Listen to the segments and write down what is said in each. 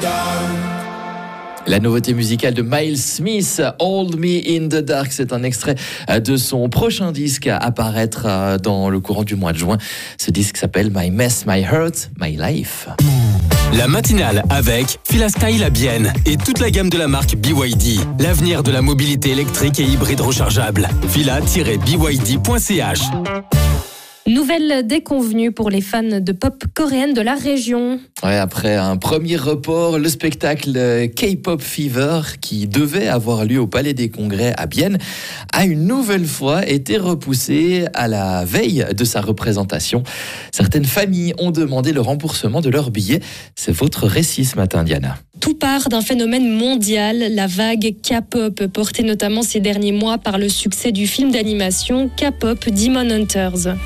La nouveauté musicale de Miles Smith, Hold Me in the Dark, c'est un extrait de son prochain disque à apparaître dans le courant du mois de juin. Ce disque s'appelle My Mess, My Hurt, My Life. La matinale avec Filastyle à Bienne et toute la gamme de la marque BYD. L'avenir de la mobilité électrique et hybride rechargeable. fila-byd.ch. Nouvelle déconvenue pour les fans de pop coréenne de la région. Ouais, après un premier report, le spectacle K-Pop Fever, qui devait avoir lieu au Palais des Congrès à Bienne, a une nouvelle fois été repoussé à la veille de sa représentation. Certaines familles ont demandé le remboursement de leurs billets. C'est votre récit ce matin, Diana. Tout part d'un phénomène mondial, la vague K-pop, portée notamment ces derniers mois par le succès du film d'animation K-pop Demon Hunters.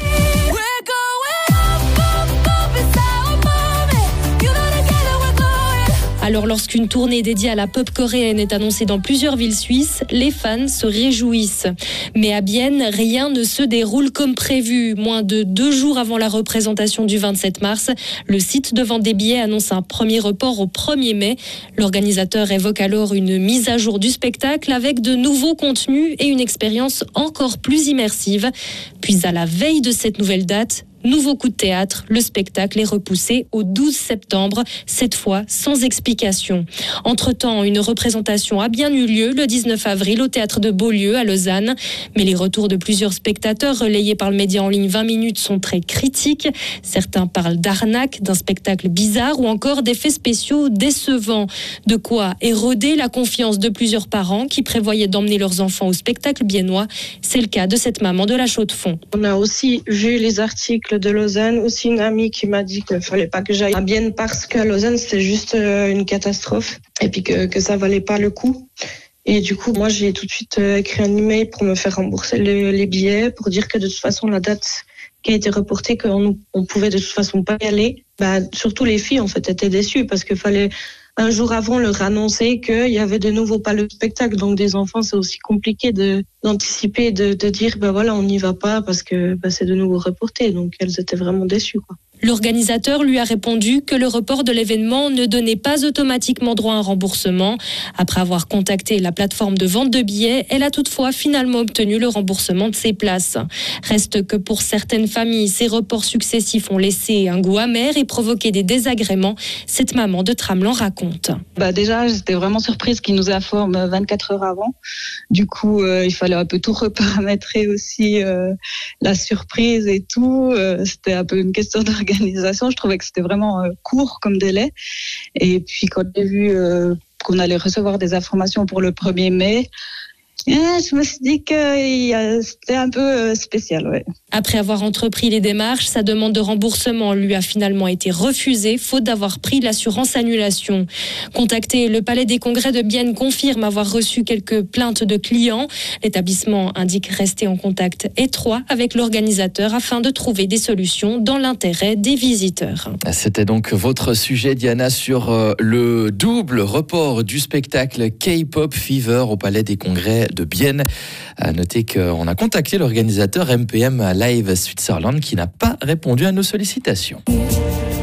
Alors lorsqu'une tournée dédiée à la pop coréenne est annoncée dans plusieurs villes suisses, les fans se réjouissent. Mais à Bienne, rien ne se déroule comme prévu. Moins de 2 jours avant la représentation du 27 mars, le site de vente des billets annonce un premier report au 1er mai. L'organisateur évoque alors une mise à jour du spectacle avec de nouveaux contenus et une expérience encore plus immersive. Puis à la veille de cette nouvelle date, nouveau coup de théâtre, le spectacle est repoussé au 12 septembre, cette fois sans explication. Entre-temps, une représentation a bien eu lieu le 19 avril au théâtre de Beaulieu à Lausanne. Mais les retours de plusieurs spectateurs relayés par le média en ligne 20 minutes sont très critiques. Certains parlent d'arnaque, d'un spectacle bizarre ou encore d'effets spéciaux décevants. De quoi éroder la confiance de plusieurs parents qui prévoyaient d'emmener leurs enfants au spectacle biennois. C'est le cas de cette maman de la Chaux-de-Fonds. On a aussi vu les articles de Lausanne, aussi une amie qui m'a dit qu'il ne fallait pas que j'aille à Bienne parce qu'à Lausanne c'était juste une catastrophe et puis que ça valait pas le coup. Et du coup, moi j'ai tout de suite écrit un email pour me faire rembourser les billets, pour dire que de toute façon la date qui a été reportée, qu'on pouvait de toute façon pas y aller. Surtout les filles en fait étaient déçues parce qu'il fallait un jour avant leur annoncer qu'il y avait de nouveau pas le spectacle. Donc des enfants, c'est aussi compliqué d'anticiper, de dire voilà, on n'y va pas parce que c'est de nouveau reporté. Donc elles étaient vraiment déçues, quoi. L'organisateur lui a répondu que le report de l'événement ne donnait pas automatiquement droit à un remboursement. Après avoir contacté la plateforme de vente de billets, elle a toutefois finalement obtenu le remboursement de ses places. Reste que pour certaines familles, ces reports successifs ont laissé un goût amer et provoqué des désagréments. Cette maman de Tramelan raconte. Déjà, j'étais vraiment surprise qu'ils nous informent 24 heures avant. Du coup, il fallait un peu tout reparamétrer aussi, la surprise et tout. C'était un peu une question d'organisation. Je trouvais que c'était vraiment court comme délai. Et puis quand j'ai vu qu'on allait recevoir des informations pour le 1er mai, je me suis dit que c'était un peu spécial. Ouais. Après avoir entrepris les démarches, sa demande de remboursement lui a finalement été refusée, faute d'avoir pris l'assurance annulation. Contacté, le Palais des Congrès de Bienne confirme avoir reçu quelques plaintes de clients. L'établissement indique rester en contact étroit avec l'organisateur afin de trouver des solutions dans l'intérêt des visiteurs. C'était donc votre sujet, Diana, sur le double report du spectacle K-Pop Fever au Palais des Congrès de Bienne. À noter qu'on a contacté l'organisateur MPM Live Switzerland qui n'a pas répondu à nos sollicitations.